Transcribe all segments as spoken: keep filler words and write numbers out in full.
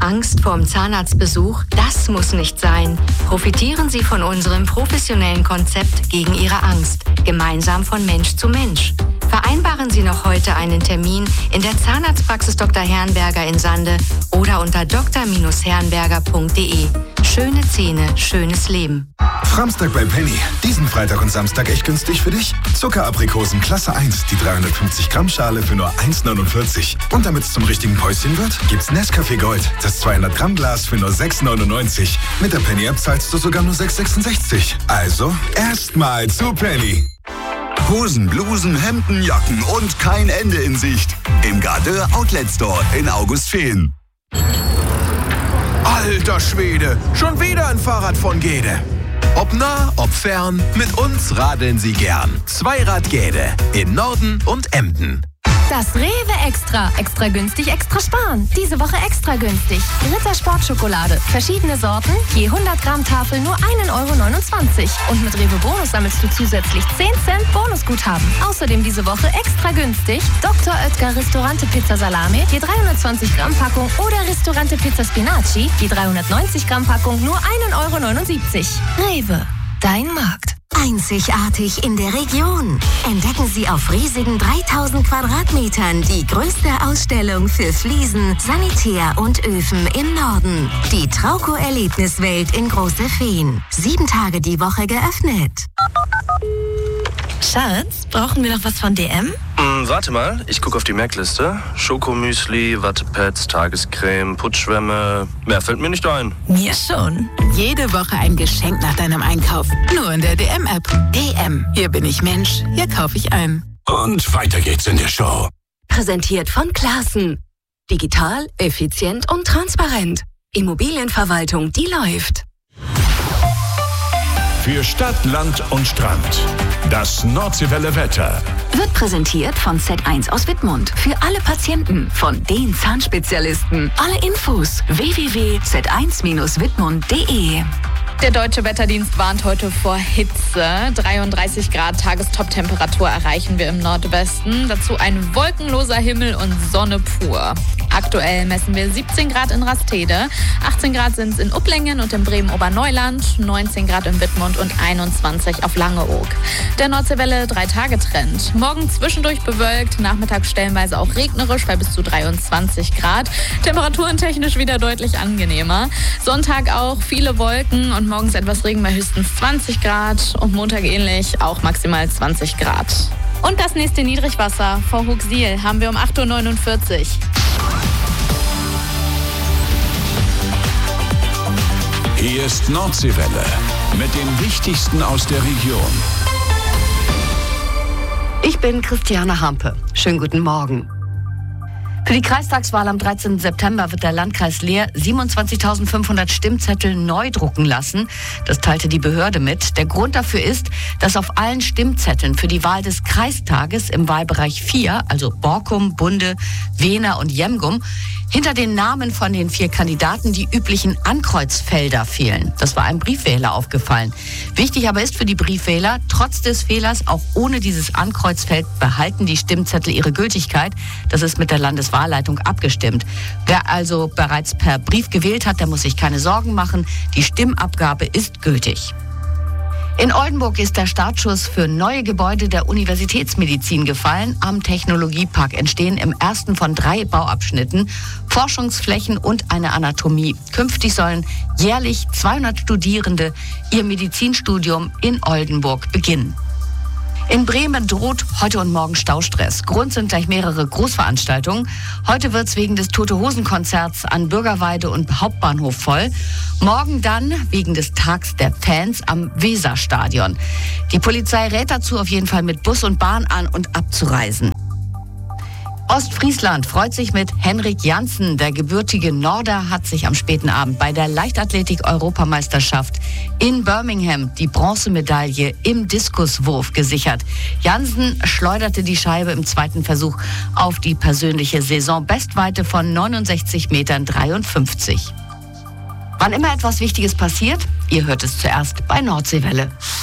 Angst vorm Zahnarztbesuch? Das muss nicht sein. Profitieren Sie von unserem professionellen Konzept gegen Ihre Angst. Gemeinsam von Mensch zu Mensch. Vereinbaren Sie noch heute einen Termin in der Zahnarztpraxis Doktor Herrenberger in Sande oder unter d r herrenberger punkt d e. Schöne Zähne, schönes Leben. Framstag bei Penny. Diesen Freitag und Samstag echt günstig für dich? Zuckeraprikosen Klasse eins, die dreihundertfünfzig Gramm Schale für nur eins neunundvierzig. Und damit es zum richtigen Päuschen wird, gibt's Nescafé Gold, das zweihundert Gramm Glas für nur sechs neunundneunzig. Mit der Penny-App zahlst du sogar nur sechs sechsundsechzig. Also erstmal zu Penny. Hosen, Blusen, Hemden, Jacken und kein Ende in Sicht. Im Gardeur Outlet Store in Augustfehn. Alter Schwede, schon wieder ein Fahrrad von Gede. Ob nah, ob fern, mit uns radeln Sie gern. Zweirad Gede in Norden und Emden. Das Rewe Extra. Extra günstig, extra sparen. Diese Woche extra günstig. Ritter Sportschokolade. Verschiedene Sorten. Je hundert Gramm Tafel nur ein Euro neunundzwanzig. Und mit Rewe Bonus sammelst du zusätzlich zehn Cent Bonusguthaben. Außerdem diese Woche extra günstig. Doktor Oetker Ristorante Pizza Salami. Je dreihundertzwanzig Gramm Packung. Oder Ristorante Pizza Spinaci. Je dreihundertneunzig Gramm Packung nur ein Euro neunundsiebzig. Rewe. Dein Markt. Einzigartig in der Region. Entdecken Sie auf riesigen dreitausend Quadratmetern die größte Ausstellung für Fliesen, Sanitär und Öfen im Norden. Die Trauco-Erlebniswelt in Große Feen. Sieben Tage die Woche geöffnet. Schatz, brauchen wir noch was von D M? Hm, warte mal, ich gucke auf die Merkliste. Schokomüsli, Wattepads, Tagescreme, Putzschwämme. Mehr fällt mir nicht ein. Mir schon. Jede Woche ein Geschenk nach deinem Einkauf. Nur in der D M-App. D M. Hier bin ich Mensch. Hier kaufe ich ein. Und weiter geht's in der Show. Präsentiert von Classen. Digital, effizient und transparent. Immobilienverwaltung, die läuft. Für Stadt, Land und Strand. Das Nordseewelle Wetter. Wird präsentiert von Z eins aus Wittmund. Für alle Patienten von den Zahnspezialisten. Alle Infos w w w punkt z eins Bindestrich wittmund punkt d e. Der Deutsche Wetterdienst warnt heute vor Hitze. dreiunddreißig Grad Tagestop-Temperatur erreichen wir im Nordwesten. Dazu ein wolkenloser Himmel und Sonne pur. Aktuell messen wir siebzehn Grad in Rastede, achtzehn Grad sind es in Upplingen und in Bremen-Oberneuland, neunzehn Grad in Wittmund und einundzwanzig auf Langeoog. Der Nordseewelle drei-Tage-Trend. Morgen zwischendurch bewölkt, nachmittags stellenweise auch regnerisch bei bis zu dreiundzwanzig Grad. Temperaturen technisch wieder deutlich angenehmer. Sonntag auch viele Wolken und morgens etwas Regen bei höchstens zwanzig Grad und Montag ähnlich, auch maximal zwanzig Grad. Und das nächste Niedrigwasser vor Huxil haben wir um acht Uhr neunundvierzig. Hier ist Nordseewelle mit dem Wichtigsten aus der Region. Ich bin Christiane Hampe. Schönen guten Morgen. Für die Kreistagswahl am dreizehnten September wird der Landkreis Leer siebenundzwanzigtausendfünfhundert Stimmzettel neu drucken lassen. Das teilte die Behörde mit. Der Grund dafür ist, dass auf allen Stimmzetteln für die Wahl des Kreistages im Wahlbereich vier, also Borkum, Bunde, Wehner und Jemgum, hinter den Namen von den vier Kandidaten die üblichen Ankreuzfelder fehlen. Das war einem Briefwähler aufgefallen. Wichtig aber ist für die Briefwähler, trotz des Fehlers, auch ohne dieses Ankreuzfeld behalten die Stimmzettel ihre Gültigkeit. Das ist mit der Landeswahlleitung abgestimmt. Wer also bereits per Brief gewählt hat, der muss sich keine Sorgen machen. Die Stimmabgabe ist gültig. In Oldenburg ist der Startschuss für neue Gebäude der Universitätsmedizin gefallen. Am Technologiepark entstehen im ersten von drei Bauabschnitten Forschungsflächen und eine Anatomie. Künftig sollen jährlich zweihundert Studierende ihr Medizinstudium in Oldenburg beginnen. In Bremen droht heute und morgen Staustress. Grund sind gleich mehrere Großveranstaltungen. Heute wird es wegen des Tote-Hosen-Konzerts an Bürgerweide und Hauptbahnhof voll. Morgen dann wegen des Tags der Fans am Weserstadion. Die Polizei rät dazu auf jeden Fall mit Bus und Bahn an und abzureisen. Ostfriesland freut sich mit Henrik Janssen. Der gebürtige Norder hat sich am späten Abend bei der Leichtathletik-Europameisterschaft in Birmingham die Bronzemedaille im Diskuswurf gesichert. Janssen schleuderte die Scheibe im zweiten Versuch auf die persönliche Saisonbestweite von neunundsechzig Komma dreiundfünfzig Metern. Wann immer etwas Wichtiges passiert, ihr hört es zuerst bei Nordseewelle.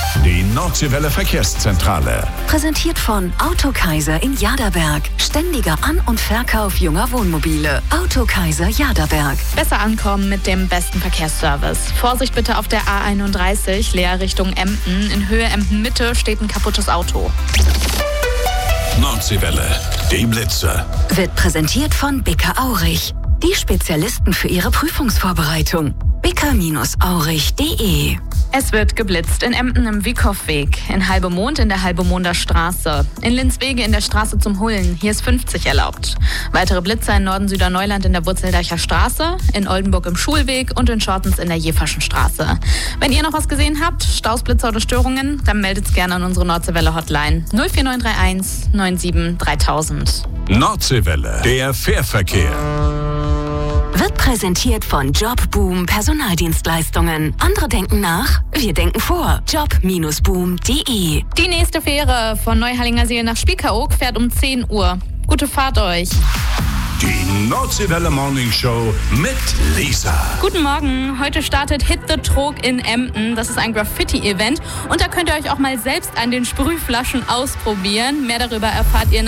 Die Nordseewelle Verkehrszentrale. Präsentiert von Autokaiser in Jaderberg. Ständiger An- und Verkauf junger Wohnmobile. Autokaiser Jaderberg. Besser ankommen mit dem besten Verkehrsservice. Vorsicht bitte auf der A einunddreißig, Leer Richtung Emden. In Höhe Emden-Mitte steht ein kaputtes Auto. Nordseewelle, die Blitze. Wird präsentiert von Bicker Aurich. Die Spezialisten für Ihre Prüfungsvorbereitung. bicker aurich punkt de. Es wird geblitzt in Emden im Wiekow-Weg, in Halbemond in der Halbemonder Straße, in Linzwege in der Straße zum Hullen, hier ist fünfzig erlaubt. Weitere Blitzer in Norden-Süderneuland in der Wurzeldeicher Straße, in Oldenburg im Schulweg und in Schortens in der Jeverschen Straße. Wenn ihr noch was gesehen habt, Staus, Blitzer oder Störungen, dann meldet's gerne an unsere Nordseewelle-Hotline null vier neun drei eins neun sieben dreitausend. Nordseewelle, der Fährverkehr. Wird präsentiert von Jobboom Personaldienstleistungen. Andere denken nach, wir denken vor. job Bindestrich boom punkt de. Die nächste Fähre von Neuhallingerseel nach Spiekeroog fährt um zehn Uhr. Gute Fahrt euch. Die Nordseewelle Morning Show mit Lisa. Guten Morgen. Heute startet Hit the Trog in Emden. Das ist ein Graffiti-Event. Und da könnt ihr euch auch mal selbst an den Sprühflaschen ausprobieren. Mehr darüber erfahrt ihr nach